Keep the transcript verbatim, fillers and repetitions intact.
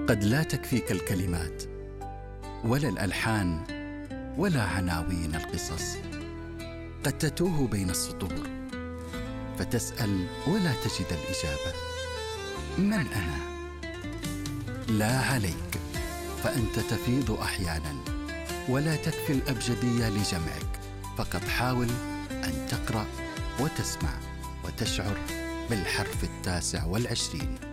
قد لا تكفيك الكلمات ولا الألحان ولا عناوين القصص. قد تتوه بين السطور فتسأل ولا تجد الإجابة: من أنا؟ لا عليك، فأنت تفيض أحياناً ولا تكفي الأبجدية لجمعك. فقط حاول أن تقرأ وتسمع وتشعر بالحرف التاسع والعشرين.